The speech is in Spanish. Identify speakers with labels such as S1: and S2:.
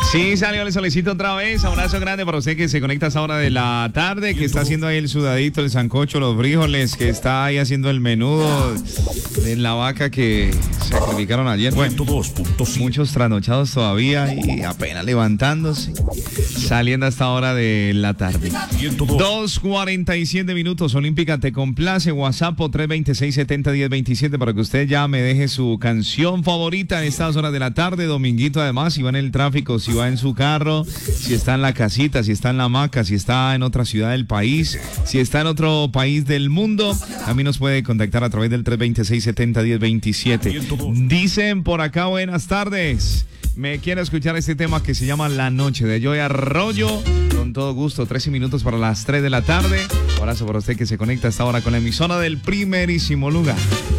S1: Sí, salió el solecito otra vez. Abrazo grande para usted que se conecta a esa hora de la tarde, que está haciendo ahí el sudadito, el sancocho, los frijoles, que está ahí haciendo el menudo de la vaca que sacrificaron ayer. Bueno, muchos trasnochados todavía y apenas levantándose, saliendo a esta hora de la tarde. 2:47 minutos. Olímpica te complace. WhatsApp 326-70-1027 para que usted ya me deje su canción favorita en estas horas de la tarde. Dominguito, además, si va en el tráfico, si va en su carro, si está en la casita, si está en la hamaca, si está en otra ciudad del país, si está en otro país del mundo, también nos puede contactar a través del 326-70-1027. Dicen por acá, buenas tardes. Me quiero escuchar este tema que se llama La Noche, de Joey Arroyo. Con todo gusto, 13 minutos para las 3 de la tarde. Abrazo para usted que se conecta hasta ahora con la emisora del primerísimo lugar.